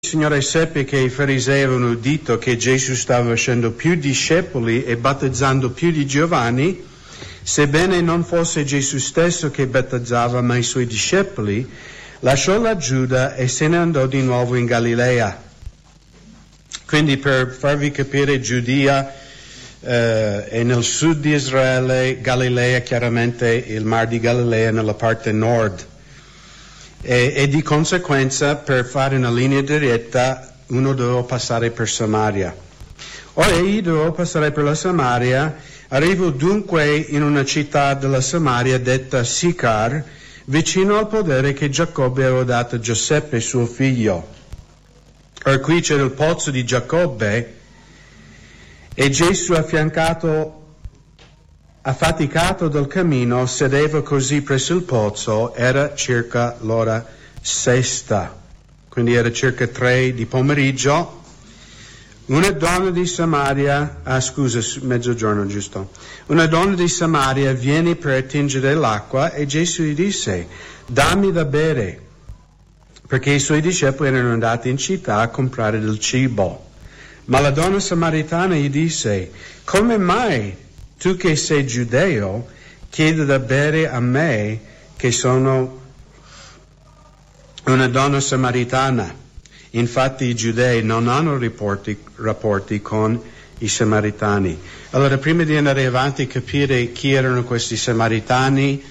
Il Signore seppe che i farisei avevano udito che Gesù stava facendo più discepoli e battezzando più di Giovanni, sebbene non fosse Gesù stesso che battezzava ma i suoi discepoli, lasciò la Giuda e se ne andò di nuovo in Galilea. Quindi per farvi capire, Giudea è nel sud di Israele, Galilea chiaramente il mar di Galilea nella parte nord. E di conseguenza per fare una linea diretta uno doveva passare per Samaria. Ora io dovevo passare per la Samaria, arrivo dunque in una città della Samaria detta Sicar, vicino al podere che Giacobbe aveva dato a Giuseppe suo figlio. Ora qui c'era il pozzo di Giacobbe e Gesù affaticato dal cammino, sedeva così presso il pozzo, era circa l'ora 6, quindi era circa 3 di pomeriggio. Una donna di Samaria, mezzogiorno giusto, una donna di Samaria viene per attingere l'acqua e Gesù gli disse, dammi da bere, perché i suoi discepoli erano andati in città a comprare del cibo. Ma la donna samaritana gli disse, come mai tu che sei giudeo, chiedi da bere a me, che sono una donna samaritana. Infatti i giudei non hanno rapporti con i samaritani. Allora, prima di andare avanti, capire chi erano questi samaritani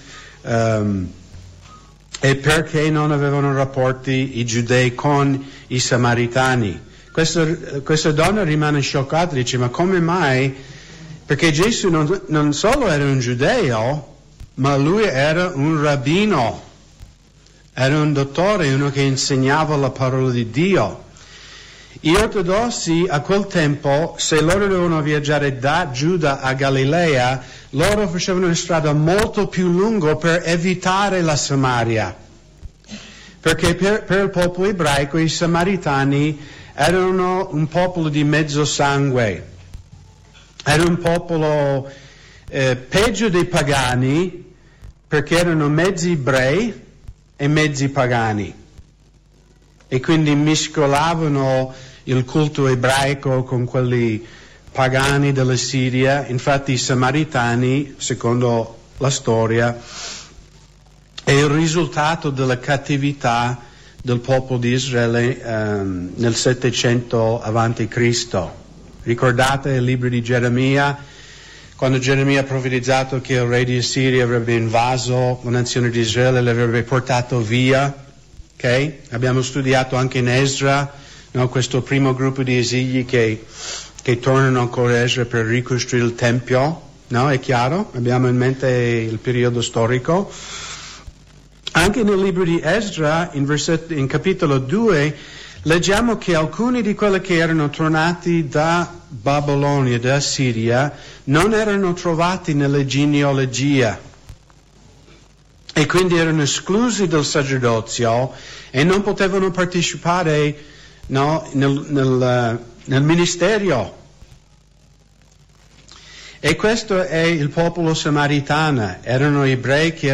e perché non avevano rapporti i giudei con i samaritani. Questa donna rimane scioccata, dice, ma come mai? Perché Gesù non solo era un giudeo, ma lui era un rabbino, era un dottore, uno che insegnava la parola di Dio. Gli ortodossi a quel tempo, se loro dovevano viaggiare da Giuda a Galilea, loro facevano una strada molto più lunga per evitare la Samaria. Perché per il popolo ebraico i samaritani erano un popolo di mezzo sangue. Era un popolo peggio dei pagani, perché erano mezzi ebrei e mezzi pagani. E quindi mescolavano il culto ebraico con quelli pagani della Siria. Infatti i samaritani, secondo la storia, è il risultato della cattività del popolo di Israele nel 700 avanti Cristo. Ricordate il libro di Geremia, quando Geremia ha profetizzato che il re di Assiria avrebbe invaso la nazione di Israele e l'avrebbe portato via. Okay? Abbiamo studiato anche in Esra, no? Questo primo gruppo di esigli che tornano ancora a Esra per ricostruire il Tempio. No? È chiaro? Abbiamo in mente il periodo storico. Anche nel libro di Esra, in capitolo 2, leggiamo che alcuni di quelli che erano tornati da Babilonia, da Siria, non erano trovati nella genealogia e quindi erano esclusi dal sacerdozio e non potevano partecipare nel ministero. E questo è il popolo samaritano, erano ebrei che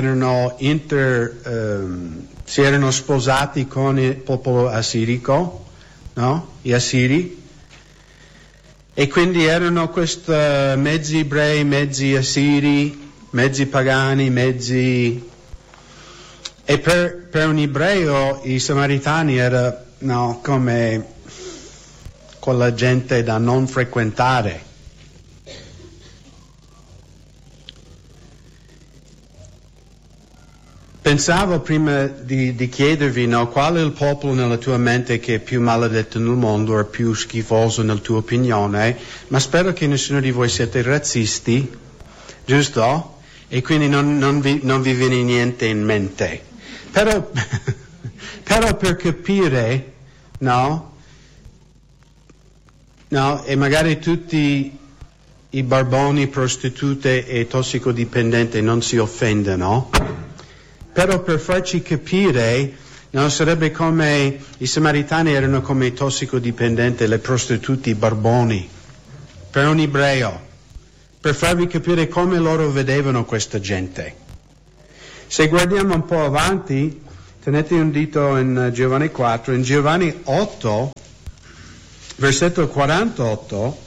si erano sposati con il popolo assirico, no? Gli assiri. E quindi erano questi mezzi ebrei, mezzi assiri, mezzi pagani, mezzi... E per un ebreo i samaritani erano come quella gente da non frequentare. Pensavo prima di chiedervi, qual è il popolo nella tua mente che è più maledetto nel mondo o più schifoso nella tua opinione, ma spero che nessuno di voi siete razzisti, giusto? E quindi non vi viene niente in mente. Però per capire, e magari tutti i barboni, prostitute e tossicodipendenti non si offendono, però per farci capire, sarebbe come i samaritani erano come i tossicodipendenti, le prostitute, i barboni, per un ebreo, per farvi capire come loro vedevano questa gente. Se guardiamo un po' avanti, tenete un dito in Giovanni 4, in Giovanni 8, versetto 48,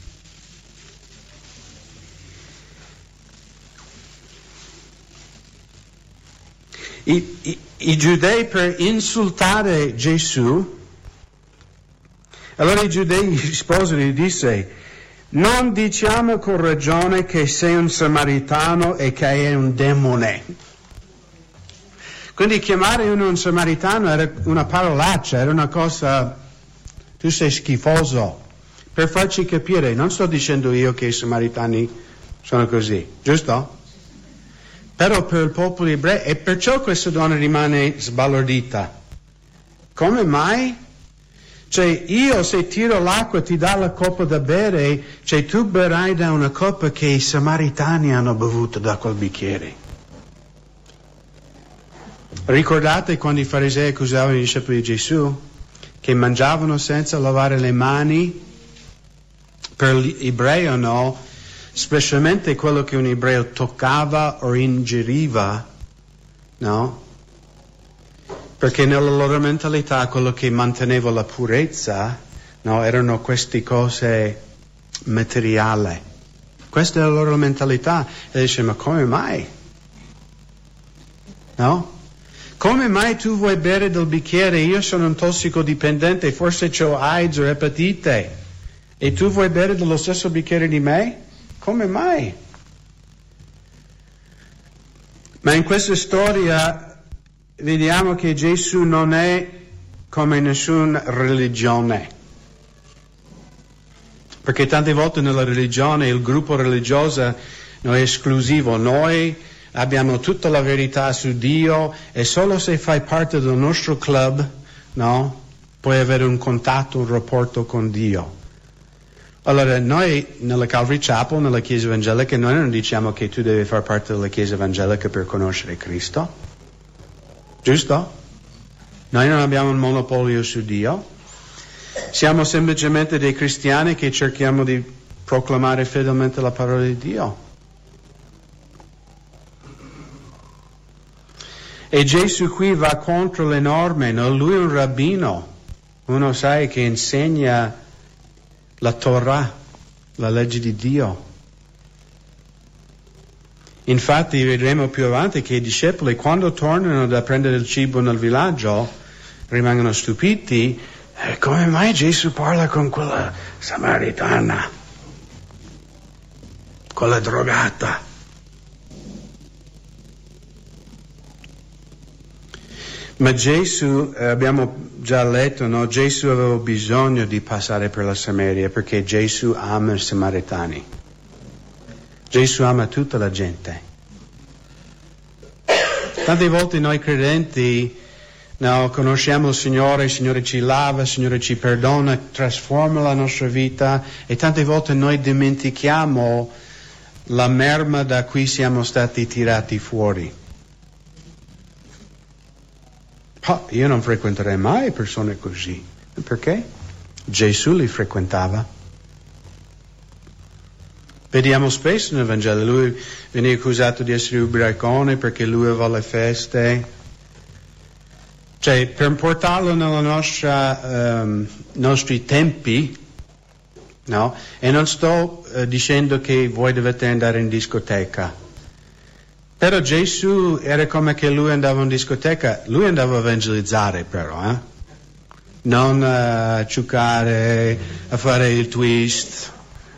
i giudei per insultare Gesù, allora i giudei gli risposero e gli disse: non diciamo con ragione che sei un samaritano e che è un demone. Quindi chiamare uno un samaritano era una parolaccia, era una cosa, tu sei schifoso, per farci capire. Non sto dicendo io che i samaritani sono così, giusto? Però per il popolo ebreo, e perciò questa donna rimane sbalordita. Come mai? Cioè, io se tiro l'acqua ti dà la coppa da bere, cioè tu berrai da una coppa che i samaritani hanno bevuto da quel bicchiere. Ricordate quando i farisei accusavano i discepoli di Gesù che mangiavano senza lavare le mani? Per l'ebreo no, specialmente quello che un ebreo toccava o ingeriva, no? Perché nella loro mentalità quello che manteneva la purezza, no, erano queste cose materiali. Questa è la loro mentalità. E dice: ma come mai? No? Come mai tu vuoi bere del bicchiere? Io sono un tossicodipendente, forse ho AIDS o epatite, e tu vuoi bere dello stesso bicchiere di me? Come mai? Ma in questa storia vediamo che Gesù non è come nessuna religione. Perché tante volte nella religione il gruppo religioso non è esclusivo. Noi abbiamo tutta la verità su Dio e solo se fai parte del nostro club, no, puoi avere un contatto, un rapporto con Dio. Allora, noi nella Calvary Chapel, nella Chiesa Evangelica, noi non diciamo che tu devi far parte della Chiesa Evangelica per conoscere Cristo. Giusto? Noi non abbiamo un monopolio su Dio. Siamo semplicemente dei cristiani che cerchiamo di proclamare fedelmente la parola di Dio. E Gesù qui va contro le norme, no? Lui è un rabbino, uno sai che insegna la Torah, la legge di Dio. Infatti vedremo più avanti che i discepoli quando tornano da prendere il cibo nel villaggio rimangono stupiti. Come mai Gesù parla con quella samaritana, quella drogata? Ma Gesù, abbiamo già letto, no? Gesù aveva bisogno di passare per la Samaria perché Gesù ama i samaritani. Gesù ama tutta la gente. Tante volte noi credenti, no, conosciamo il Signore ci lava, il Signore ci perdona, trasforma la nostra vita e tante volte noi dimentichiamo la merma da cui siamo stati tirati fuori. Io non frequenterei mai persone così. Perché? Gesù li frequentava. Vediamo spesso nel Vangelo, lui veniva accusato di essere ubriacone perché lui aveva le feste. Cioè, per portarlo nella nostri tempi, no? E non sto dicendo che voi dovete andare in discoteca. Però Gesù era come che lui andava in discoteca, lui andava a evangelizzare però, non a giocare, a fare il twist.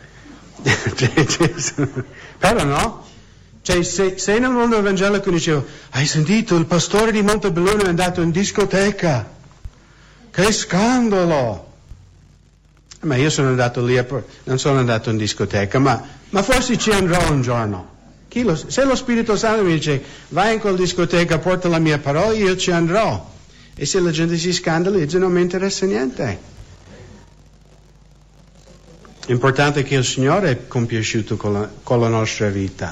Però no? Cioè se nel mondo evangelico dicevo, hai sentito il pastore di Montebelluna è andato in discoteca? Che scandalo! Ma io sono andato lì, non sono andato in discoteca, ma forse ci andrò un giorno. Se lo Spirito Santo mi dice vai in quella discoteca, porta la mia parola, io ci andrò. E se la gente si scandalizza non mi interessa niente. L'importante è che il Signore è compiaciuto con la nostra vita.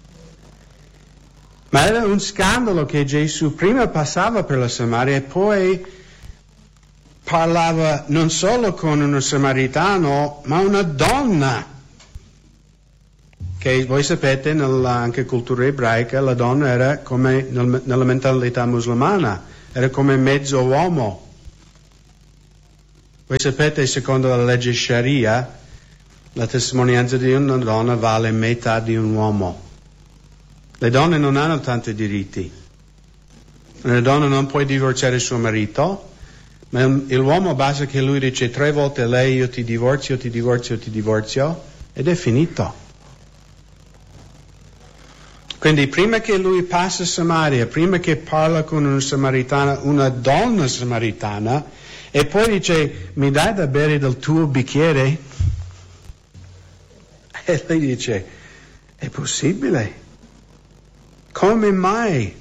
Ma era un scandalo che Gesù prima passava per la Samaria e poi parlava non solo con uno samaritano, ma una donna. Che voi sapete, nella anche cultura ebraica, la donna era come nella mentalità musulmana, era come mezzo uomo. Voi sapete, secondo la legge Sharia, la testimonianza di una donna vale metà di un uomo. Le donne non hanno tanti diritti. Una donna non può divorziare suo marito, ma l'uomo basta che lui dice 3 volte a lei io ti divorzio, ti divorzio, ti divorzio, ed è finito. Quindi prima che lui passa a Samaria, prima che parla con una samaritana, una donna samaritana, e poi dice mi dai da bere del tuo bicchiere? E lei dice è possibile? Come mai?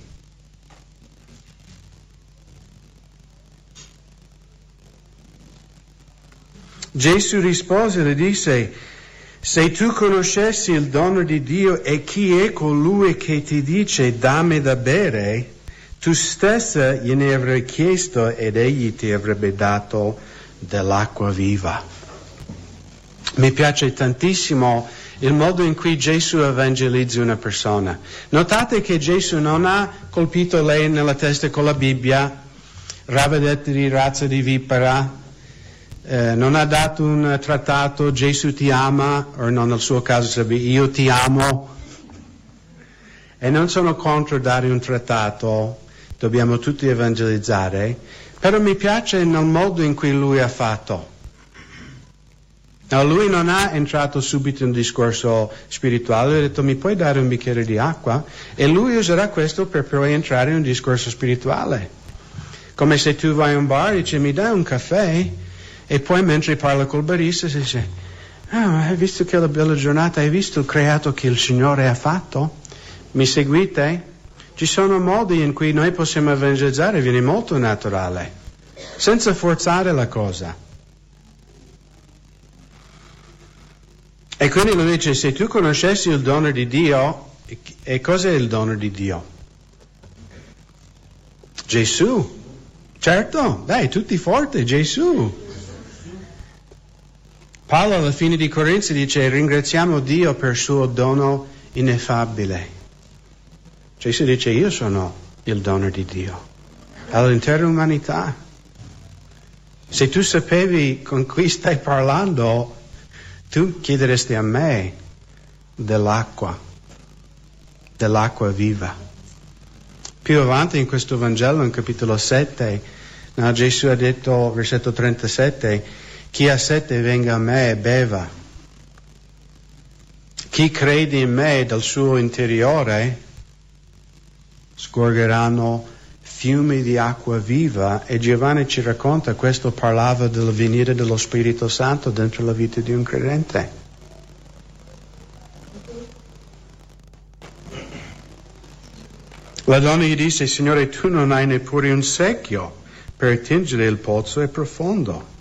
Gesù rispose e le disse: se tu conoscessi il dono di Dio e chi è colui che ti dice dammi da bere, tu stessa gliene avrei chiesto ed egli ti avrebbe dato dell'acqua viva. Mi piace tantissimo il modo in cui Gesù evangelizza una persona. Notate che Gesù non ha colpito lei nella testa con la Bibbia, ravvedete di razza di vipera, non ha dato un trattato Gesù ti ama, o no, nel suo caso sarebbe io ti amo. E non sono contro dare un trattato, dobbiamo tutti evangelizzare, però mi piace nel modo in cui lui ha fatto. No, lui non ha entrato subito in un discorso spirituale, ha detto mi puoi dare un bicchiere di acqua? E lui userà questo per poi entrare in un discorso spirituale. Come se tu vai a un bar e dici mi dai un caffè? E poi mentre parla col barista si dice hai visto che la bella giornata, hai visto il creato che il Signore ha fatto? Mi seguite? Ci sono modi in cui noi possiamo evangelizzare, viene molto naturale, senza forzare la cosa. E quindi lui dice, se tu conoscessi il dono di Dio, e cos'è il dono di Dio? Gesù. Certo, dai, tutti forti, Gesù. Paolo alla fine di Corinzi dice, ringraziamo Dio per il suo dono ineffabile. Gesù dice, io sono il dono di Dio all'intera umanità. Se tu sapevi con chi stai parlando, tu chiederesti a me dell'acqua viva. Più avanti in questo Vangelo, in capitolo 7, Gesù ha detto, versetto 37, chi ha sete venga a me e beva. Chi crede in me dal suo interiore scorgeranno fiumi di acqua viva. E Giovanni ci racconta, questo parlava del venire dello Spirito Santo dentro la vita di un credente. La donna gli disse, Signore, tu non hai neppure un secchio per attingere, il pozzo è profondo.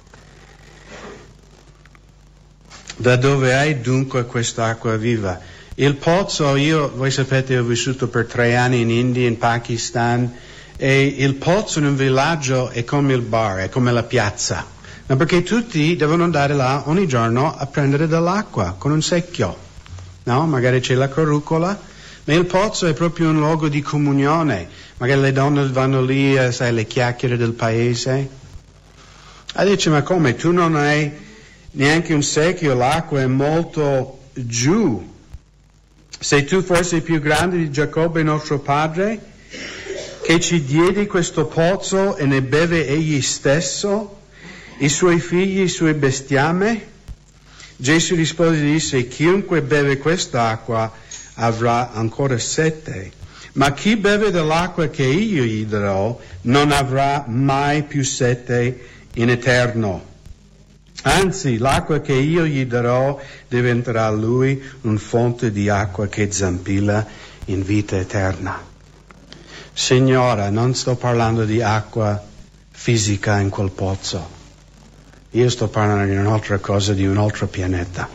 Da dove hai dunque quest'acqua viva? Il pozzo, voi sapete, ho vissuto per 3 anni in India, in Pakistan, e il pozzo in un villaggio è come il bar, è come la piazza. No, perché tutti devono andare là ogni giorno a prendere dell'acqua con un secchio. No? Magari c'è la carrucola, ma il pozzo è proprio un luogo di comunione. Magari le donne vanno lì, sai, le chiacchiere del paese. E dice, ma come, tu non hai neanche un secchio, l'acqua è molto giù. Sei tu forse più grande di Giacobbe nostro padre, che ci diede questo pozzo e ne beve egli stesso, i suoi figli, i suoi bestiame? Gesù rispose e disse, chiunque beve quest'acqua avrà ancora sete, ma chi beve dell'acqua che io gli darò non avrà mai più sete in eterno. Anzi, l'acqua che io gli darò diventerà a lui un fonte di acqua che zampilla in vita eterna. Signora, non sto parlando di acqua fisica in quel pozzo. Io sto parlando di un'altra cosa, di un altro pianeta.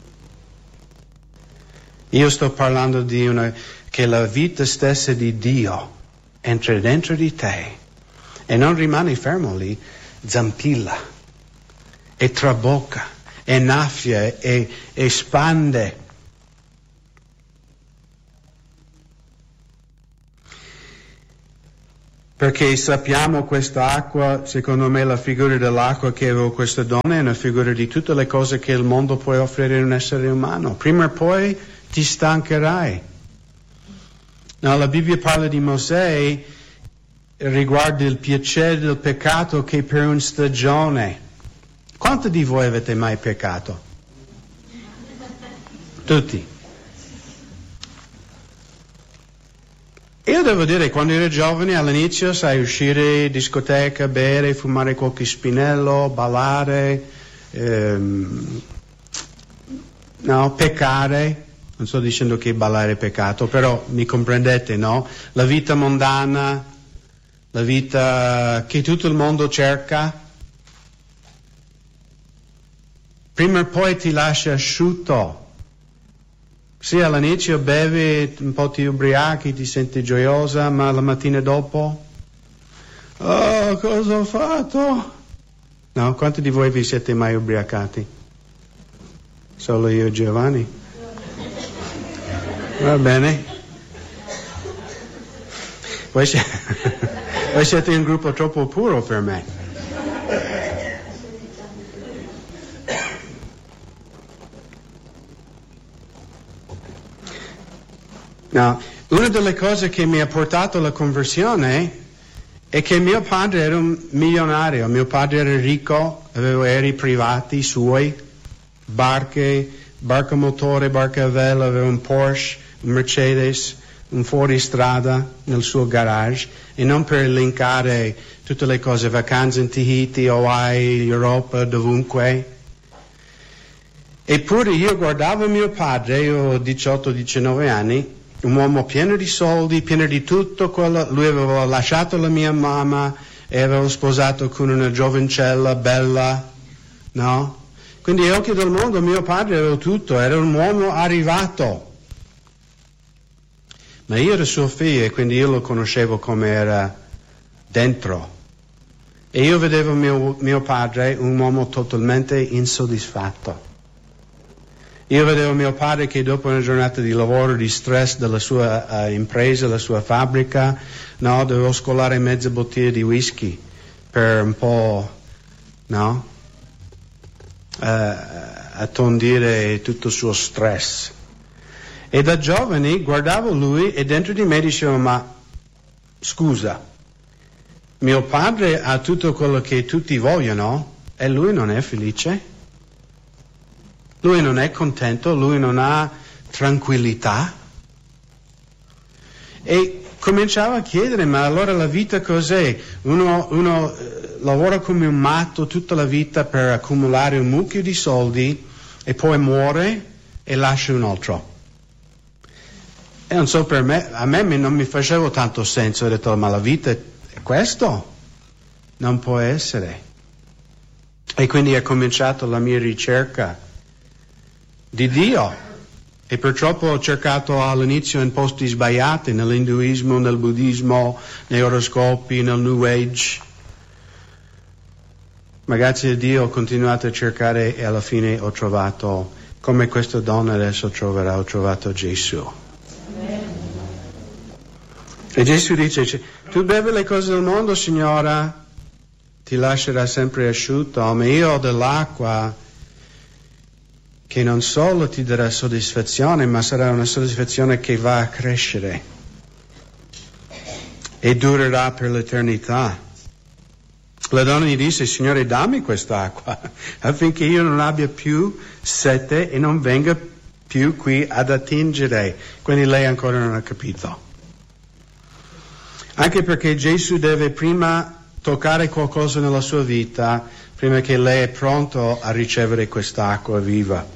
Io sto parlando di che la vita stessa di Dio entra dentro di te e non rimane fermo lì, zampilla. E trabocca, e naffia, e espande. Perché sappiamo questa acqua, secondo me la figura dell'acqua che avevo questa donna è una figura di tutte le cose che il mondo può offrire a un essere umano. Prima o poi ti stancherai. No, la Bibbia parla di Mosè riguardo il piacere del peccato che per una stagione. Quanti di voi avete mai peccato? Tutti. Io devo dire, quando ero giovane, all'inizio, sai, uscire in discoteca, bere, fumare qualche spinello, ballare, peccare. Non sto dicendo che ballare è peccato, però mi comprendete, no? La vita mondana, la vita che tutto il mondo cerca, prima o poi ti lascia asciutto. Sì, all'inizio bevi, un po' ti ubriachi, ti senti gioiosa, ma la mattina dopo, oh, cosa ho fatto? No, quanti di voi vi siete mai ubriacati? Solo io e Giovanni? Va bene. Voi siete un gruppo troppo puro per me. No, una delle cose che mi ha portato alla conversione è che mio padre era un milionario, mio padre era ricco, aveva aerei privati suoi, barca motore, barca a vela, aveva un Porsche, un Mercedes, un fuoristrada nel suo garage, e non per linkare tutte le cose, vacanze in Tahiti, Hawaii, Europa, dovunque. Eppure io guardavo mio padre, io ho 18-19 anni, un uomo pieno di soldi, pieno di tutto quello. Lui aveva lasciato la mia mamma e aveva sposato con una giovincella bella, no? Quindi agli occhi del mondo mio padre aveva tutto, era un uomo arrivato. Ma io ero suo figlio e quindi io lo conoscevo come era dentro. E io vedevo mio padre un uomo totalmente insoddisfatto. Io vedevo mio padre che dopo una giornata di lavoro, di stress della sua impresa, la sua fabbrica, no, dovevo scolare mezza bottiglia di whisky per un po', no, attondire tutto il suo stress. E da giovane guardavo lui e dentro di me dicevo, ma scusa, mio padre ha tutto quello che tutti vogliono e lui non è felice? Lui non è contento, lui non ha tranquillità. E cominciavo a chiedere, ma allora la vita cos'è? Uno lavora come un matto tutta la vita per accumulare un mucchio di soldi e poi muore e lascia un altro. E non so, per me, a me non mi faceva tanto senso, ho detto, ma la vita è questo? Non può essere. E quindi è cominciata la mia ricerca di Dio, e purtroppo ho cercato all'inizio in posti sbagliati, nell'induismo, nel buddismo, negli oroscopi, nel New Age, ma grazie a Dio ho continuato a cercare e alla fine ho trovato, come questa donna adesso troverà, ho trovato Gesù. E Gesù dice, tu bevi le cose del mondo, signora, ti lascerà sempre asciutto, ma io ho dell'acqua che non solo ti darà soddisfazione, ma sarà una soddisfazione che va a crescere e durerà per l'eternità. La donna gli disse, Signore, dammi quest'acqua affinché io non abbia più sete e non venga più qui ad attingere. Quindi lei ancora non ha capito. Anche perché Gesù deve prima toccare qualcosa nella sua vita prima che lei è pronto a ricevere quest'acqua viva.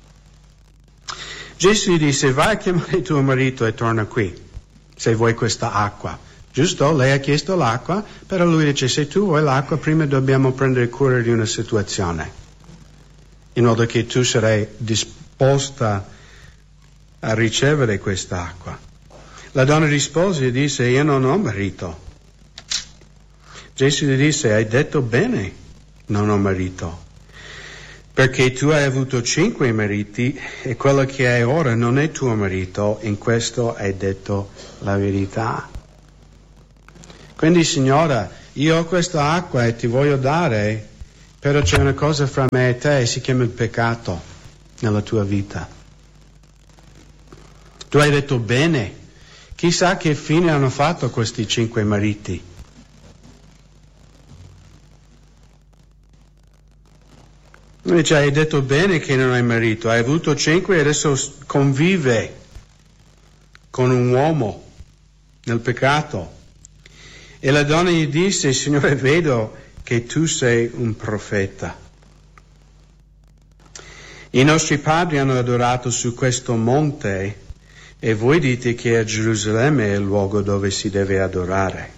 Gesù gli disse, vai a chiamare tuo marito e torna qui, se vuoi questa acqua. Giusto? Lei ha chiesto l'acqua, però lui dice, se tu vuoi l'acqua, prima dobbiamo prendere cura di una situazione, in modo che tu sarai disposta a ricevere quest'acqua. La donna rispose e disse, io non ho marito. Gesù gli disse, hai detto bene, non ho marito. Perché tu hai avuto 5 mariti e quello che hai ora non è tuo marito, in questo hai detto la verità. Quindi, Signora, io ho questa acqua e ti voglio dare, però c'è una cosa fra me e te, si chiama il peccato nella tua vita. Tu hai detto bene, chissà che fine hanno fatto questi 5 mariti. Invece hai detto bene che non hai marito, hai avuto 5 e adesso convive con un uomo nel peccato. E la donna gli disse: Signore, vedo che tu sei un profeta. I nostri padri hanno adorato su questo monte e voi dite che a Gerusalemme è il luogo dove si deve adorare.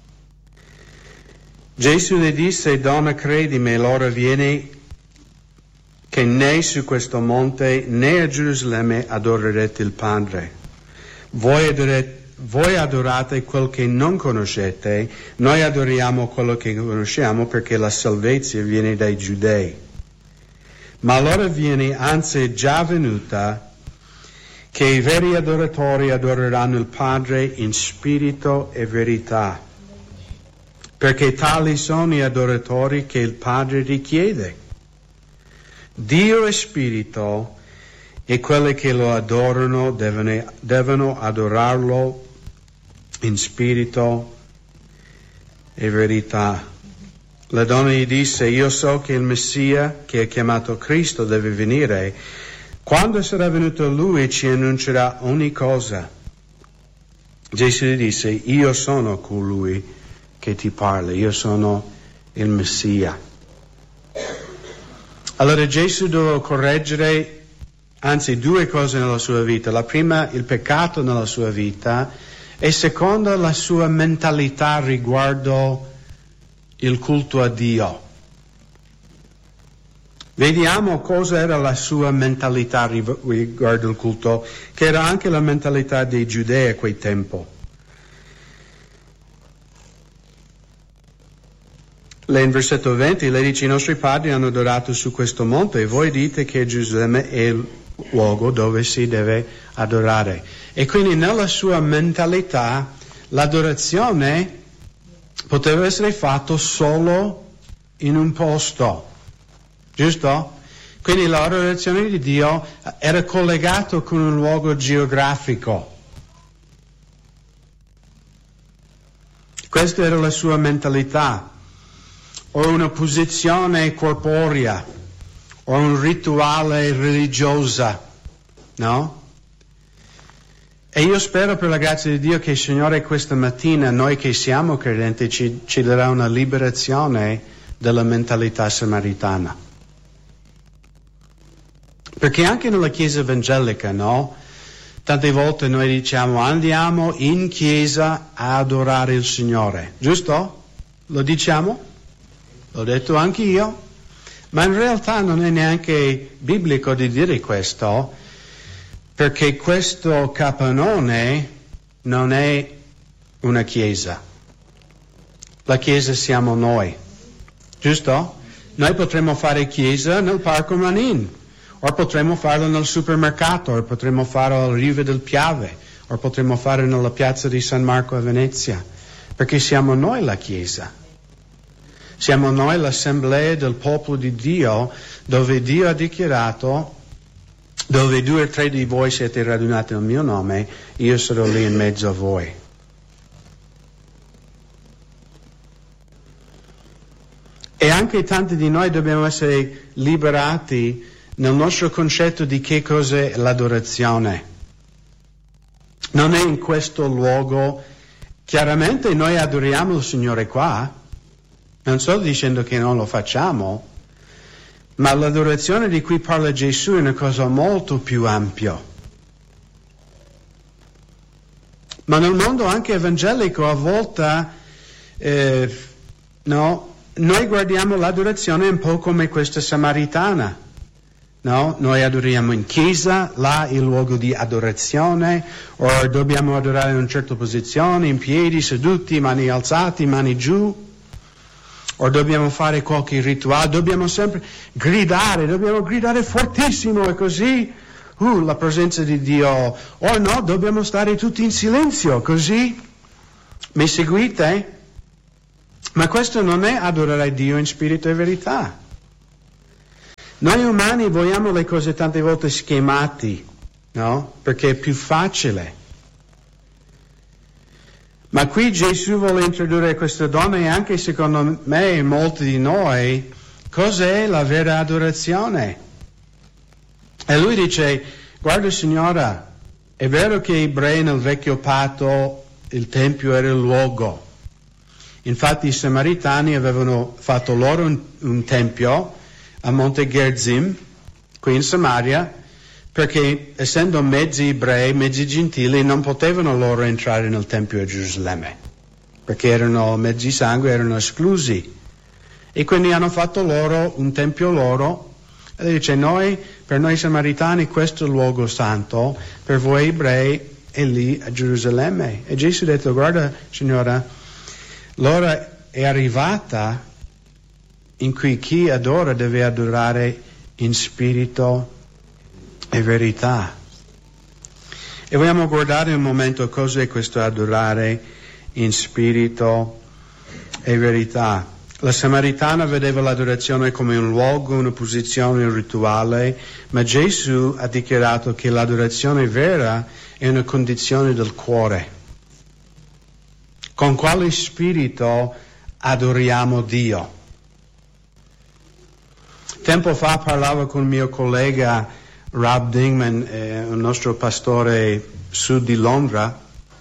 Gesù le disse: Donna, credimi, l'ora viene che né su questo monte né a Gerusalemme adorerete il Padre. Voi adorate quel che non conoscete, noi adoriamo quello che conosciamo, perché la salvezza viene dai Giudei. Ma l'ora viene, anzi è già venuta, che i veri adoratori adoreranno il Padre in spirito e verità, perché tali sono gli adoratori che il Padre richiede. Dio è spirito e quelli che lo adorano devono adorarlo in spirito e verità. La donna gli disse: io so che il Messia, che è chiamato Cristo, deve venire. Quando sarà venuto Lui ci annuncerà ogni cosa. Gesù gli disse: io sono colui che ti parla, io sono il Messia. Allora Gesù doveva correggere, anzi, 2 cose nella sua vita. La prima, il peccato nella sua vita, e seconda, la sua mentalità riguardo il culto a Dio. Vediamo cosa era la sua mentalità riguardo il culto, che era anche la mentalità dei Giudei a quel tempo. Lei in versetto 20, lei dice: i nostri padri hanno adorato su questo monte e voi dite che Gerusalemme è il luogo dove si deve adorare. E quindi nella sua mentalità l'adorazione poteva essere fatta solo in un posto, giusto? Quindi l'adorazione di Dio era collegata con un luogo geografico. Questa era la sua mentalità. O una posizione corporea, o un rituale religiosa, no? E io spero, per la grazia di Dio, che il Signore questa mattina, noi che siamo credenti, ci darà una liberazione dalla mentalità samaritana. Perché anche nella Chiesa evangelica, no? Tante volte noi diciamo: andiamo in chiesa a adorare il Signore, giusto? Lo diciamo? L'ho detto anche io, ma in realtà non è neanche biblico di dire questo, perché questo capannone non è una chiesa. La chiesa siamo noi, giusto? Noi potremmo fare chiesa nel Parco Manin, o potremmo farlo nel supermercato, o potremmo farlo al Rive del Piave, o potremmo farlo nella piazza di San Marco a Venezia, perché siamo noi la chiesa. Siamo noi l'assemblea del popolo di Dio, dove Dio ha dichiarato: dove 2 o 3 di voi siete radunati nel mio nome, io sarò lì in mezzo a voi. E anche tanti di noi dobbiamo essere liberati nel nostro concetto di che cos'è l'adorazione. Non è in questo luogo. Chiaramente noi adoriamo il Signore qua. Non sto dicendo che non lo facciamo, ma l'adorazione di cui parla Gesù è una cosa molto più ampia. Ma nel mondo anche evangelico a volte, no, noi guardiamo l'adorazione un po' come questa samaritana. No? Noi adoriamo in chiesa, là il luogo di adorazione, o dobbiamo adorare in una certa posizione, in piedi, seduti, mani alzati, mani giù. O dobbiamo fare qualche rituale, dobbiamo sempre gridare fortissimo e così, la presenza di Dio. O no, dobbiamo stare tutti in silenzio, così. Mi seguite? Ma questo non è adorare Dio in spirito e verità. Noi umani vogliamo le cose tante volte schemati, no? Perché è più facile. Ma qui Gesù vuole introdurre questa donna e anche secondo me e molti di noi, cos'è la vera adorazione? E lui dice, guarda signora, è vero che gli ebrei nel vecchio patto il tempio era il luogo. Infatti i samaritani avevano fatto loro un tempio a Monte Gerizim, qui in Samaria, perché essendo mezzi ebrei, mezzi gentili, non potevano loro entrare nel Tempio a Gerusalemme, perché erano mezzi sangue, erano esclusi. E quindi hanno fatto loro un tempio loro, e dice, per noi samaritani questo è il luogo santo, per voi ebrei è lì a Gerusalemme. E Gesù ha detto, guarda signora, l'ora è arrivata in cui chi adora deve adorare in spirito e verità. E vogliamo guardare un momento cos'è questo adorare in spirito e verità. La Samaritana vedeva l'adorazione come un luogo, una posizione, un rituale, ma Gesù ha dichiarato che l'adorazione vera è una condizione del cuore. Con quale spirito adoriamo Dio? Tempo fa parlavo con il mio collega Rob Dingman, un nostro pastore sud di Londra,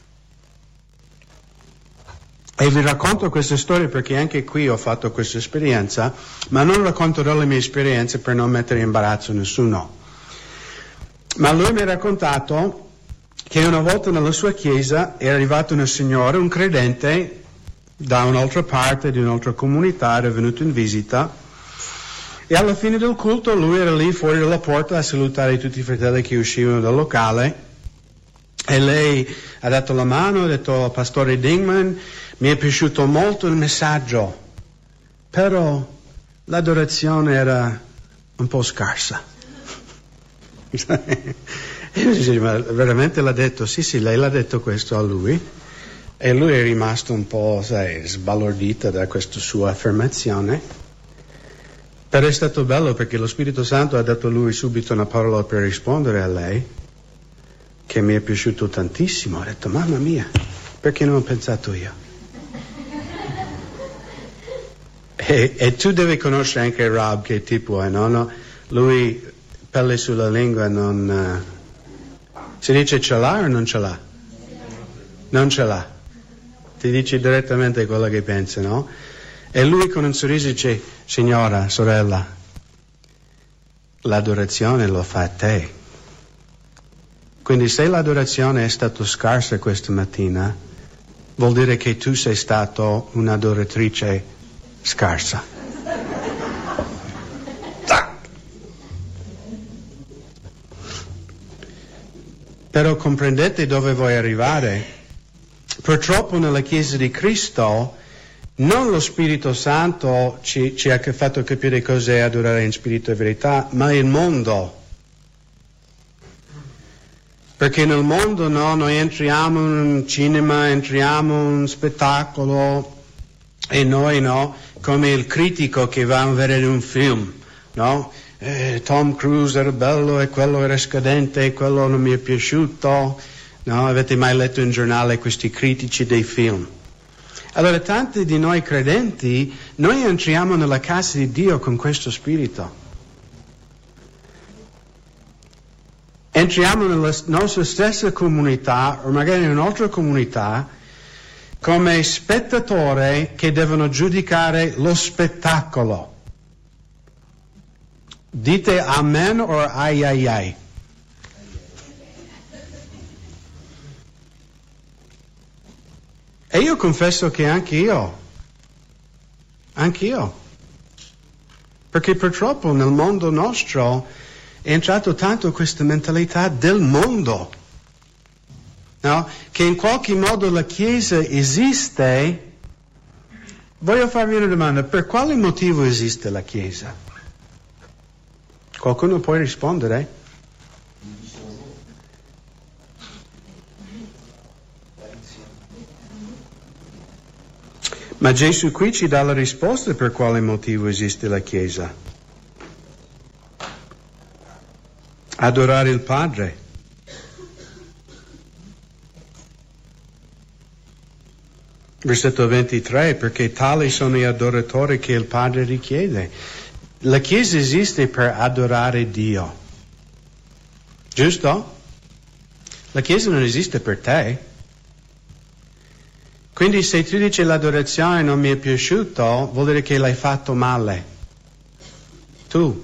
e vi racconto questa storia perché anche qui ho fatto questa esperienza, ma non racconterò le mie esperienze per non mettere in imbarazzo nessuno. Ma lui mi ha raccontato che una volta nella sua chiesa è arrivata una signora, un credente da un'altra parte, di un'altra comunità, era venuto in visita. E alla fine del culto lui era lì fuori dalla porta a salutare tutti i fratelli che uscivano dal locale e lei ha dato la mano, ha detto al pastore Dingman, mi è piaciuto molto il messaggio, però l'adorazione era un po' scarsa. E io dicevo, ma veramente l'ha detto? Sì, lei l'ha detto questo a lui e lui è rimasto un po', sbalordito da questa sua affermazione. Però è stato bello perché lo Spirito Santo ha dato a lui subito una parola per rispondere a lei, che mi è piaciuto tantissimo. Ho detto, mamma mia, perché non ho pensato io? E tu devi conoscere anche Rob, che tipo è, no? Lui, pelle sulla lingua, non... si dice ce l'ha o non ce l'ha? Non ce l'ha. Ti dice direttamente quello che pensa, no? E lui con un sorriso dice, signora, sorella, l'adorazione lo fa a te. Quindi se l'adorazione è stata scarsa questa mattina, vuol dire che tu sei stato un'adoratrice scarsa. Però comprendete dove vuoi arrivare? Purtroppo nella Chiesa di Cristo non lo Spirito Santo ci ha fatto capire cos'è adorare in spirito e verità, ma il mondo. Perché nel mondo noi entriamo in un cinema, entriamo in un spettacolo e noi come il critico che va a vedere un film, no? Tom Cruise era bello e quello era scadente e quello non mi è piaciuto, no? Avete mai letto in giornale questi critici dei film? Allora tanti di noi credenti, noi entriamo nella casa di Dio con questo spirito. Entriamo nella nostra stessa comunità o magari in un'altra comunità come spettatori che devono giudicare lo spettacolo. Dite amen o ai ai ai? E io confesso che anch'io, perché purtroppo nel mondo nostro è entrato tanto questa mentalità del mondo, no? Che in qualche modo la Chiesa esiste. Voglio farvi una domanda, per quale motivo esiste la Chiesa? Qualcuno può rispondere? Ma Gesù qui ci dà la risposta per quale motivo esiste la Chiesa. Adorare il Padre. Versetto 23, perché tali sono gli adoratori che il Padre richiede. La Chiesa esiste per adorare Dio. Giusto? La Chiesa non esiste per te. Quindi se tu dici l'adorazione non mi è piaciuto, vuol dire che l'hai fatto male. Tu.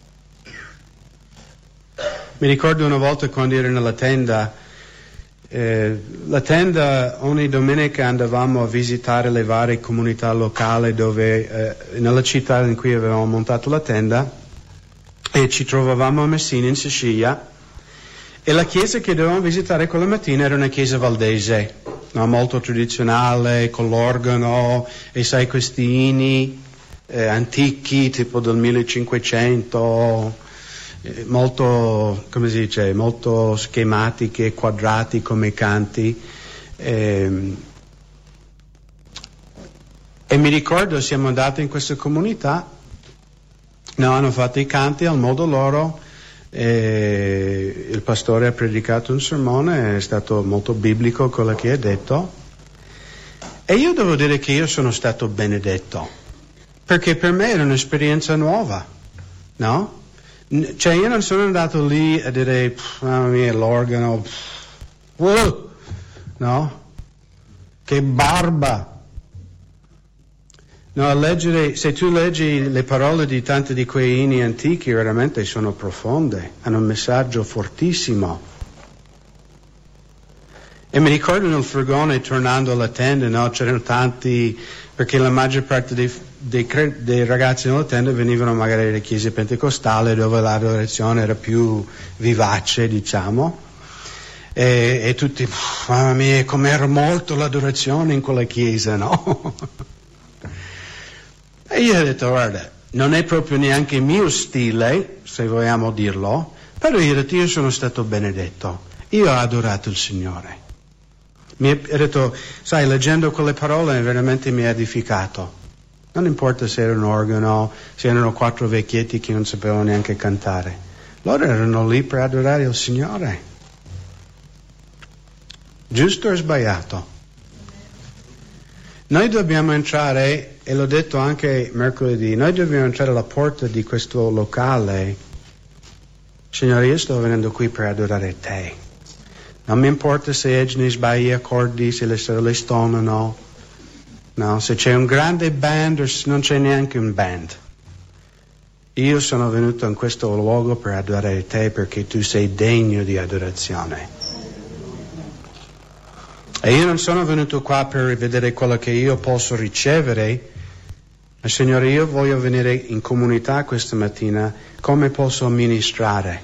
Mi ricordo una volta quando ero nella tenda, la tenda ogni domenica andavamo a visitare le varie comunità locali dove, nella città in cui avevamo montato la tenda, e ci trovavamo a Messina in Sicilia, e la chiesa che dovevamo visitare quella mattina era una chiesa valdese, no? Molto tradizionale, con l'organo e sai questi inni antichi, tipo del 1500, molto, come si dice, molto schematiche, quadrati come canti. E mi ricordo siamo andati in questa comunità, no, hanno fatto i canti al modo loro. Il pastore ha predicato un sermone, è stato molto biblico quello che ha detto, e io devo dire che io sono stato benedetto, perché per me era un'esperienza nuova, no? Cioè io non sono andato lì a dire mamma mia l'organo, no? Che barba. No, a leggere, se tu leggi le parole di tanti di quei inni antichi, veramente sono profonde, hanno un messaggio fortissimo. E mi ricordo nel furgone, tornando alla tenda, no, c'erano tanti, perché la maggior parte dei ragazzi nella tenda venivano magari dalle chiese pentecostali, dove l'adorazione era più vivace, diciamo. E tutti, mamma mia, com'era molto l'adorazione in quella chiesa, no? E io ho detto, guarda, non è proprio neanche il mio stile, se vogliamo dirlo, però io ho detto, io sono stato benedetto, io ho adorato il Signore. Mi ha detto, sai, leggendo quelle parole veramente mi ha edificato. Non importa se era un organo, se erano 4 vecchietti che non sapevano neanche cantare. Loro erano lì per adorare il Signore. Giusto o sbagliato? Noi dobbiamo entrare, e l'ho detto anche mercoledì, noi dobbiamo entrare alla porta di questo locale. Signore, io sto venendo qui per adorare te. Non mi importa se Edney sbaglia gli accordi, se le sorelle stonano, no, se c'è un grande band o se non c'è neanche un band. Io sono venuto in questo luogo per adorare te perché tu sei degno di adorazione. E io non sono venuto qua per vedere quello che io posso ricevere, ma Signore, io voglio venire in comunità questa mattina, come posso amministrare?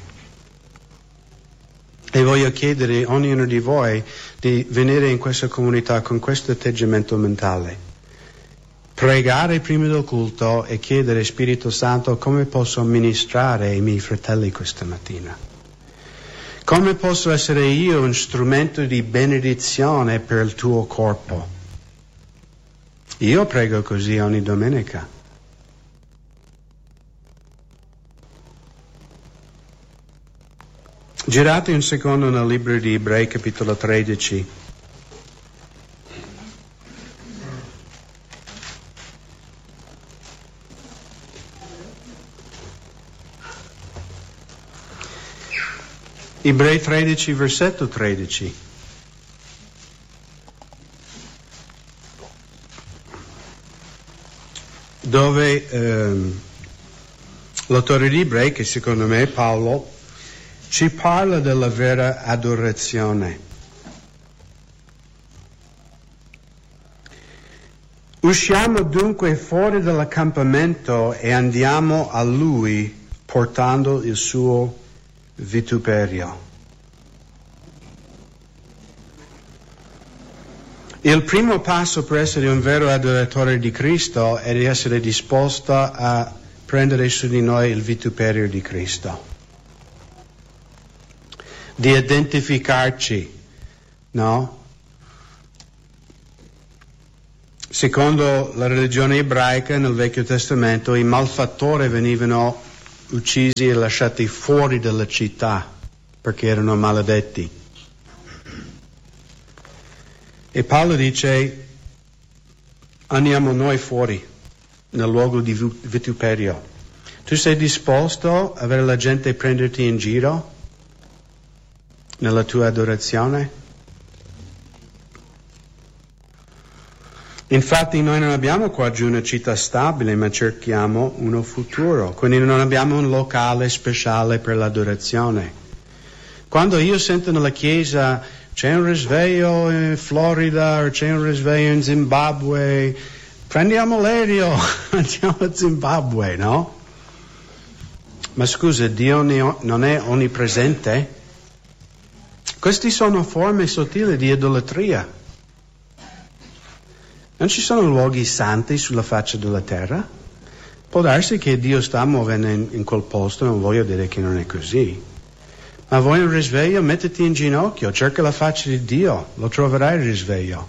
E voglio chiedere a ognuno di voi di venire in questa comunità con questo atteggiamento mentale. Pregare prima del culto e chiedere Spirito Santo come posso amministrare i miei fratelli questa mattina. Come posso essere io un strumento di benedizione per il tuo corpo? Io prego così ogni domenica. Girate un secondo nel libro di Ebrei, capitolo 13. Ebrei 13, versetto 13. Dove l'autore di Ebrei, che secondo me è Paolo, ci parla della vera adorazione. Usciamo dunque fuori dall'accampamento e andiamo a lui portando il suo vituperio. Il primo passo per essere un vero adoratore di Cristo è di essere disposto a prendere su di noi il vituperio di Cristo, di identificarci, no? secondo la religione ebraica nel Vecchio Testamento i malfattori venivano uccisi e lasciati fuori dalla città perché erano maledetti. E Paolo dice: andiamo noi fuori nel luogo di vituperio. Tu sei disposto a avere la gente prenderti in giro nella tua adorazione? Infatti noi non abbiamo qua giù una città stabile, ma cerchiamo uno futuro, quindi non abbiamo un locale speciale per l'adorazione. Quando io sento nella chiesa c'è un risveglio in Florida o c'è un risveglio in Zimbabwe, prendiamo l'aereo, andiamo a Zimbabwe, no? Ma scusa, Dio non è onnipresente? Queste sono forme sottili di idolatria. Non ci sono luoghi santi sulla faccia della terra? Può darsi che Dio sta muovendo in quel posto, non voglio dire che non è così. Ma vuoi un risveglio? Mettiti in ginocchio, cerca la faccia di Dio, lo troverai il risveglio.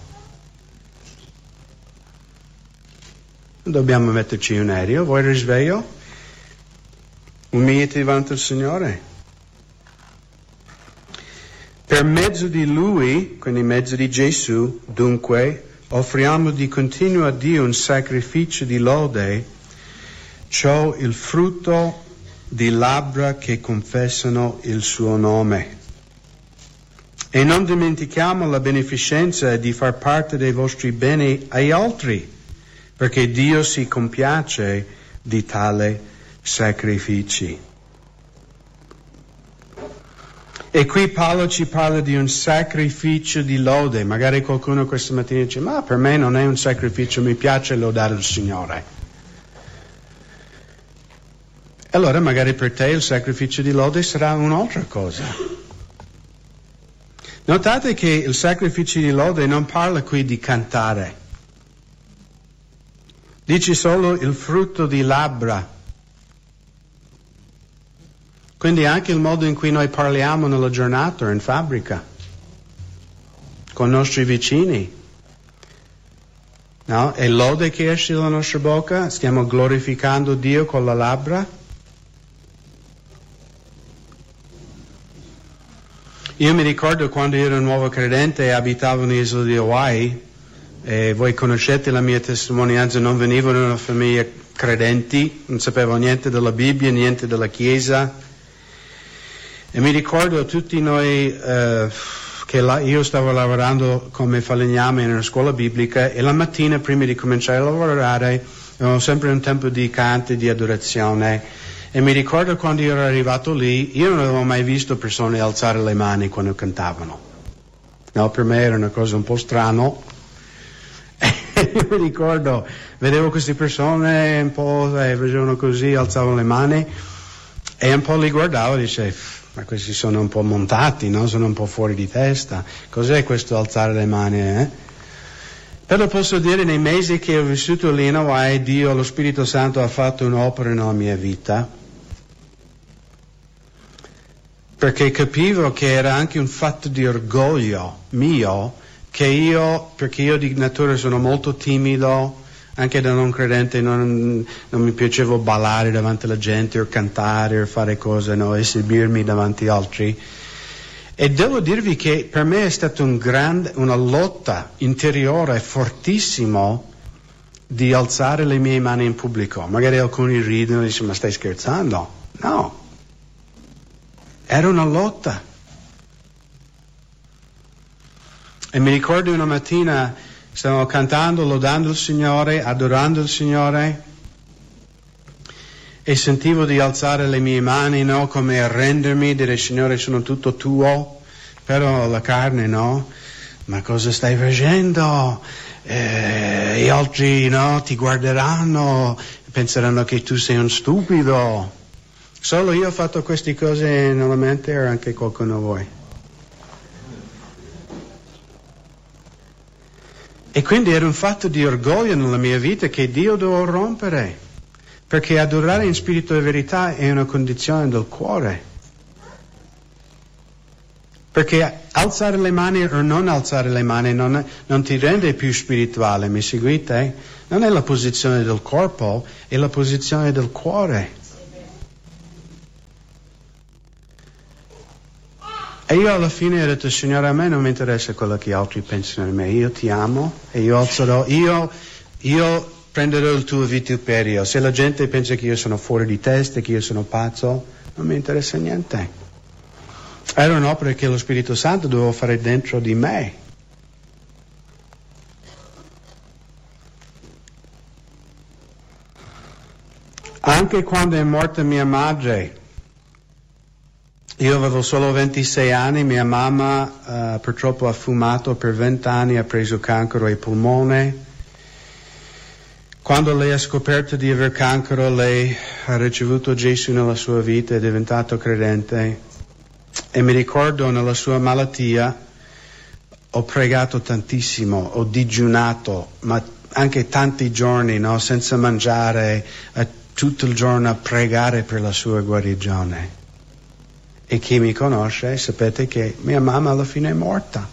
Non dobbiamo metterci in un aereo, vuoi il risveglio? Umiliati davanti al Signore. Per mezzo di Lui, quindi mezzo di Gesù, dunque, offriamo di continuo a Dio un sacrificio di lode, ciò il frutto di labbra che confessano il suo nome. E non dimentichiamo la beneficenza di far parte dei vostri beni agli altri, perché Dio si compiace di tale sacrifici. E qui Paolo ci parla di un sacrificio di lode. Magari qualcuno questa mattina dice: ma per me non è un sacrificio, mi piace lodare il Signore. Allora magari per te il sacrificio di lode sarà un'altra cosa. Notate che il sacrificio di lode non parla qui di cantare. Dice solo il frutto di labbra. Quindi anche il modo in cui noi parliamo nella giornata, in fabbrica, con i nostri vicini. No? È lode che esce dalla nostra bocca? Stiamo glorificando Dio con la labbra? Io mi ricordo quando ero un nuovo credente e abitavo nell'isola di Hawaii, e voi conoscete la mia testimonianza, non venivo da una famiglia credenti, non sapevo niente della Bibbia, niente della Chiesa. E mi ricordo tutti noi che io stavo lavorando come falegname in una scuola biblica e la mattina prima di cominciare a lavorare avevamo sempre un tempo di canto e di adorazione. E mi ricordo quando io ero arrivato lì, io non avevo mai visto persone alzare le mani quando cantavano. No, per me era una cosa un po' strana. E io mi ricordo, vedevo queste persone un po' facevano così, alzavano le mani e un po' li guardavo e dicevo: ma questi sono un po' montati, no? Sono un po' fuori di testa. Cos'è questo alzare le mani, Però posso dire, nei mesi che ho vissuto lì in Hawaii, Dio, lo Spirito Santo ha fatto un'opera nella mia vita, perché capivo che era anche un fatto di orgoglio mio, perché io di natura sono molto timido, anche da non credente non mi piaceva ballare davanti alla gente o cantare o fare cose, no, esibirmi davanti agli altri. E devo dirvi che per me è stata una lotta interiore fortissima di alzare le mie mani in pubblico. Magari alcuni ridono e dicono: ma stai scherzando? No, era una lotta. E mi ricordo una mattina stavamo cantando, lodando il Signore, adorando il Signore, e sentivo di alzare le mie mani, no, come arrendermi, dire: Signore, sono tutto tuo, però la carne, no, ma cosa stai facendo? Gli altri, no, ti guarderanno, penseranno che tu sei un stupido. Solo io ho fatto queste cose nella mente o anche qualcuno di voi? E quindi era un fatto di orgoglio nella mia vita che Dio devo rompere, perché adorare in spirito e verità è una condizione del cuore. Perché alzare le mani o non alzare le mani non ti rende più spirituale, mi seguite? Non è la posizione del corpo, è la posizione del cuore. E io alla fine ho detto, Signore, a me non mi interessa quello che altri pensano di me, io ti amo e io prenderò il tuo vituperio. Se la gente pensa che io sono fuori di testa, che io sono pazzo, non mi interessa niente. Era un'opera che lo Spirito Santo doveva fare dentro di me. Anche quando è morta mia madre, io avevo solo 26 anni, mia mamma purtroppo ha fumato per 20 anni, ha preso cancro ai polmoni. Quando lei ha scoperto di aver cancro, lei ha ricevuto Gesù nella sua vita, è diventato credente. E mi ricordo nella sua malattia ho pregato tantissimo, ho digiunato, ma anche tanti giorni, no, senza mangiare, tutto il giorno a pregare per la sua guarigione. E chi mi conosce sapete che mia mamma alla fine è morta,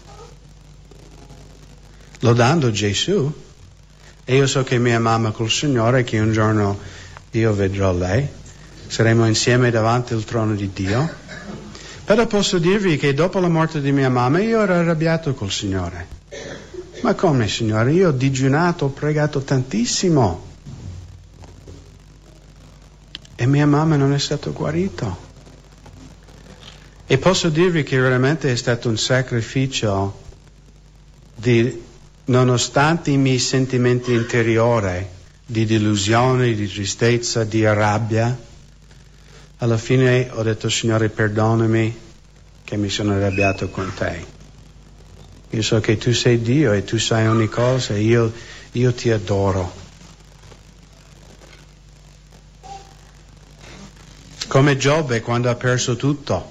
lodando Gesù. E io so che mia mamma col Signore, che un giorno io vedrò lei, saremo insieme davanti al trono di Dio. Però posso dirvi che dopo la morte di mia mamma io ero arrabbiato col Signore. Ma come, Signore? Io ho digiunato, ho pregato tantissimo. E mia mamma non è stata guarita. E posso dirvi che veramente è stato un sacrificio nonostante i miei sentimenti interiori di delusione, di tristezza, di rabbia. Alla fine ho detto, Signore, perdonami che mi sono arrabbiato con te. Io so che tu sei Dio e tu sai ogni cosa e io ti adoro. Come Giobbe quando ha perso tutto.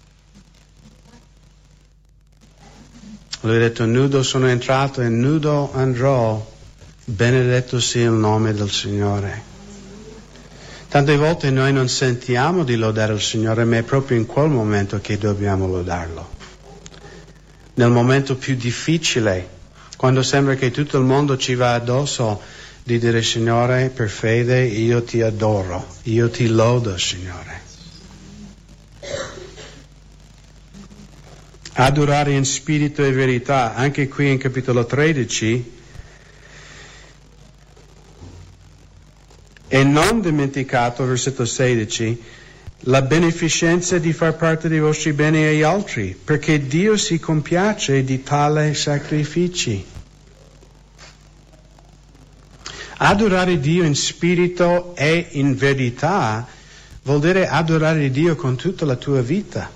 Lui ha detto, nudo sono entrato e nudo andrò, benedetto sia il nome del Signore. Tante volte noi non sentiamo di lodare il Signore, ma è proprio in quel momento che dobbiamo lodarlo. Nel momento più difficile, quando sembra che tutto il mondo ci va addosso, di dire, Signore, per fede io ti adoro, io ti lodo, Signore. Adorare in spirito e verità, anche qui in capitolo 13, e non dimenticato, versetto 16, la beneficenza di far parte dei vostri beni agli altri, perché Dio si compiace di tale sacrifici. Adorare Dio in spirito e in verità vuol dire adorare Dio con tutta la tua vita,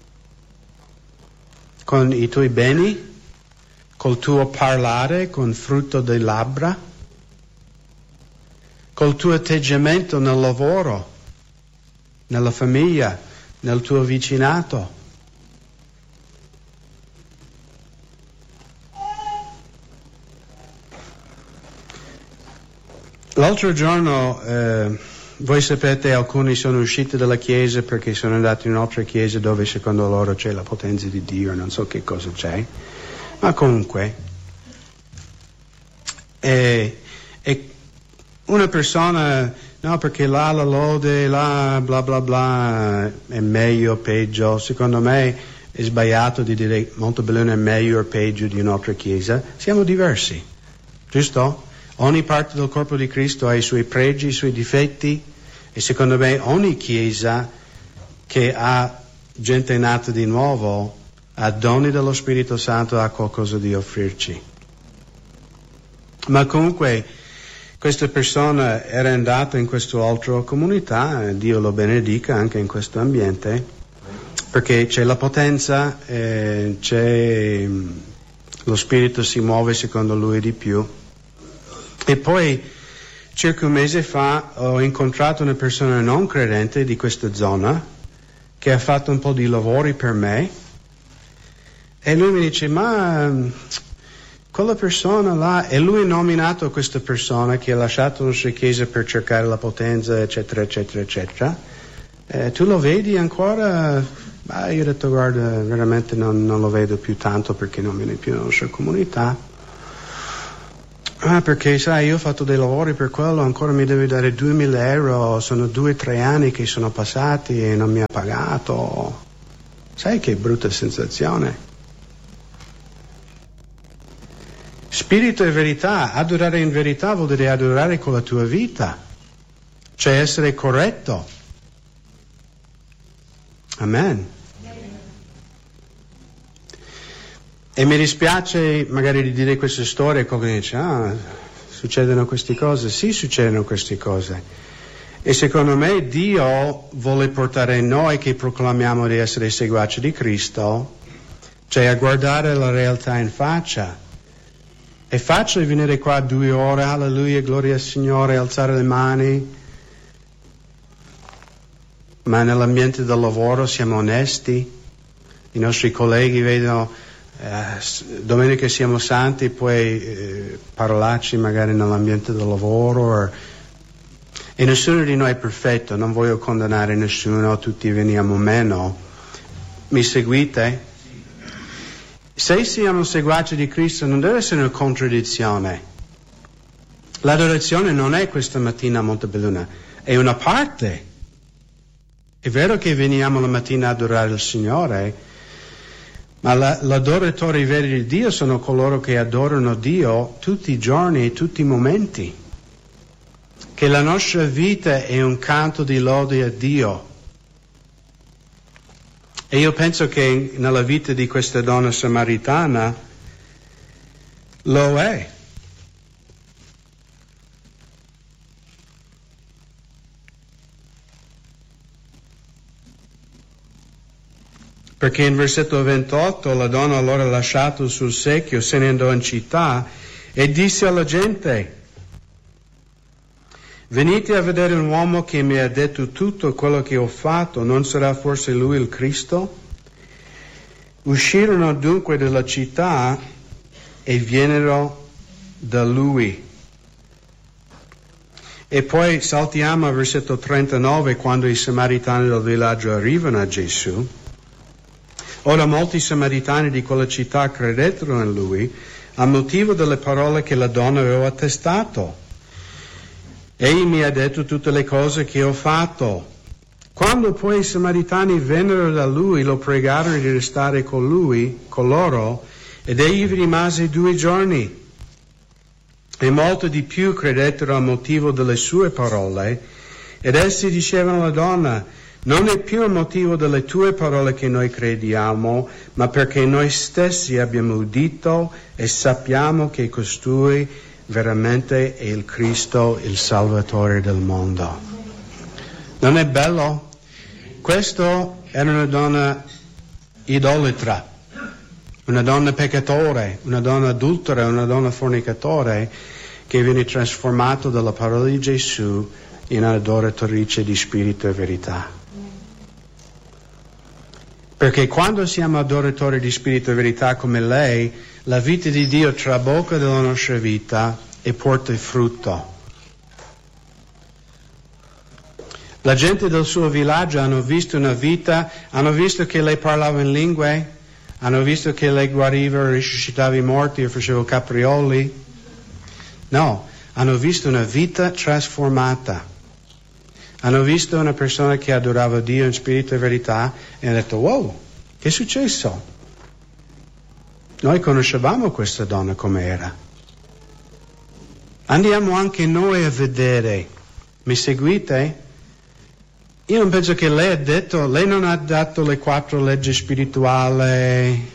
con i tuoi beni, col tuo parlare, con frutto delle labbra, col tuo atteggiamento nel lavoro, nella famiglia, nel tuo vicinato. L'altro giorno, voi sapete, alcuni sono usciti dalla chiesa perché sono andati in un'altra chiesa dove secondo loro c'è la potenza di Dio, non so che cosa c'è, ma comunque. E una persona, no, perché là la lode, là bla bla bla, è meglio o peggio. Secondo me è sbagliato di dire Montebelluna è meglio o peggio di un'altra chiesa. Siamo diversi, giusto? Ogni parte del corpo di Cristo ha i suoi pregi, i suoi difetti, e secondo me ogni chiesa che ha gente nata di nuovo, ha doni dello Spirito Santo, ha qualcosa di offrirci. Ma comunque questa persona era andata in quest'altra comunità, Dio lo benedica anche in questo ambiente, perché c'è la potenza, lo Spirito si muove secondo lui di più. E poi circa un mese fa ho incontrato una persona non credente di questa zona che ha fatto un po' di lavori per me e lui mi dice, ma quella persona là, e lui ha nominato questa persona che ha lasciato la sua chiesa per cercare la potenza, eccetera, eccetera, eccetera. Tu lo vedi ancora Io ho detto, guarda, veramente non lo vedo più tanto perché non viene più nella nostra comunità. Perché sai, io ho fatto dei lavori per quello, ancora mi devi dare 2.000 euro, sono 2-3 anni che sono passati e non mi ha pagato. Sai che brutta sensazione. Spirito e verità, adorare in verità vuol dire adorare con la tua vita, cioè essere corretto. Amen. E mi dispiace magari di dire queste storie, qualcuno dice, succedono queste cose. Sì, succedono queste cose. E secondo me Dio vuole portare noi che proclamiamo di essere seguaci di Cristo, cioè a guardare la realtà in faccia. È facile venire qua 2 ore, alleluia, gloria al Signore, alzare le mani, ma nell'ambiente del lavoro siamo onesti, i nostri colleghi vedono, domenica siamo santi, puoi parlarci magari nell'ambiente del lavoro, e nessuno di noi è perfetto, non voglio condannare nessuno, tutti veniamo meno, mi seguite? Se siamo seguaci di Cristo non deve essere una contraddizione. L'adorazione non è questa mattina a Montebelluna, è una parte. È vero che veniamo la mattina ad adorare il Signore, ma l'adoratori veri di Dio sono coloro che adorano Dio tutti i giorni e tutti i momenti. Che la nostra vita è un canto di lode a Dio. E io penso che nella vita di questa donna samaritana lo è. Perché in versetto 28 la donna allora lasciato il suo secchio se ne andò in città e disse alla gente: venite a vedere un uomo che mi ha detto tutto quello che ho fatto, non sarà forse lui il Cristo? Uscirono dunque dalla città e vennero da lui. E poi saltiamo al versetto 39, quando i samaritani del villaggio arrivano a Gesù. Ora molti samaritani di quella città credettero in lui a motivo delle parole che la donna aveva attestato. Egli mi ha detto tutte le cose che ho fatto. Quando poi i samaritani vennero da lui, lo pregarono di restare con loro, ed egli vi rimase 2 giorni. E molto di più credettero a motivo delle sue parole, ed essi dicevano alla donna: non è più a motivo delle tue parole che noi crediamo, ma perché noi stessi abbiamo udito e sappiamo che costui veramente è il Cristo, il Salvatore del mondo. Non è bello? Questo era una donna idolatra, una donna peccatore, una donna adultera, una donna fornicatore, che viene trasformato dalla parola di Gesù in adoratrice di spirito e verità. Perché quando siamo adoratori di spirito e verità come lei, la vita di Dio trabocca della nostra vita e porta frutto. La gente del suo villaggio hanno visto una vita, hanno visto che lei parlava in lingue, hanno visto che lei guariva, risuscitava i morti e faceva caprioli. No, hanno visto una vita trasformata. Hanno visto una persona che adorava Dio in spirito e verità e hanno detto: wow, che è successo? Noi conoscevamo questa donna come era. Andiamo anche noi a vedere. Mi seguite? Io non penso che lei non ha dato le 4 leggi spirituali.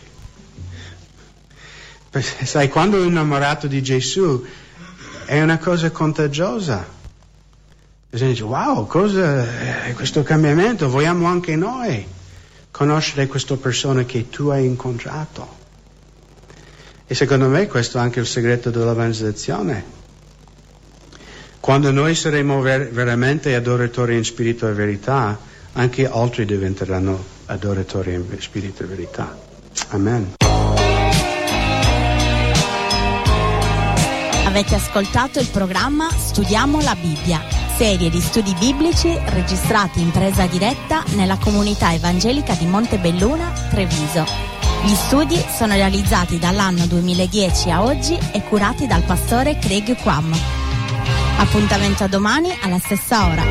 Sai, quando è innamorato di Gesù è una cosa contagiosa. Bisogna dire: wow, cosa è questo cambiamento? Vogliamo anche noi conoscere questa persona che tu hai incontrato. E secondo me questo è anche il segreto dell'evangelizzazione. Quando noi saremo veramente adoratori in spirito e verità, anche altri diventeranno adoratori in spirito e verità. Amen. Avete ascoltato il programma Studiamo la Bibbia. serie di studi biblici registrati in presa diretta nella comunità evangelica di Montebelluna, Treviso. Gli studi sono realizzati dall'anno 2010 a oggi e curati dal pastore Craig Quam. Appuntamento a domani alla stessa ora.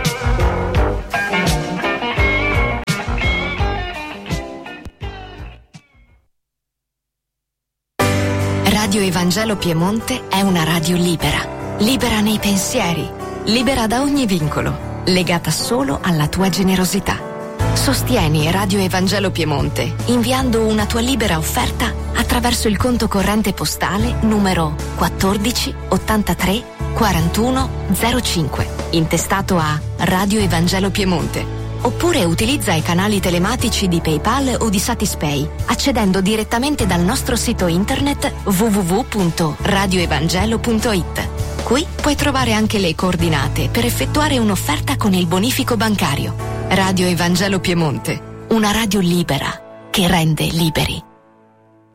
Radio Evangelo Piemonte è una radio libera. Libera nei pensieri, libera da ogni vincolo, legata solo alla tua generosità. Sostieni Radio Evangelo Piemonte inviando una tua libera offerta attraverso il conto corrente postale numero 14 83 41 05, intestato a Radio Evangelo Piemonte. Oppure utilizza i canali telematici di PayPal o di Satispay, accedendo direttamente dal nostro sito internet www.radioevangelo.it. Qui puoi trovare anche le coordinate per effettuare un'offerta con il bonifico bancario. Radio Evangelo Piemonte, una radio libera che rende liberi.